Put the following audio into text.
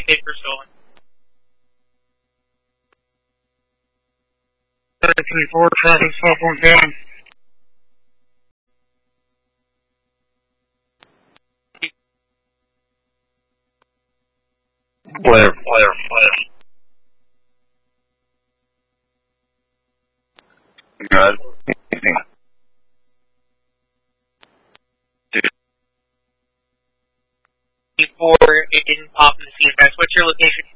paper stolen. 334, traffic, cell phone down. Flare. Good. 4, it didn't pop in the scene. What's your location?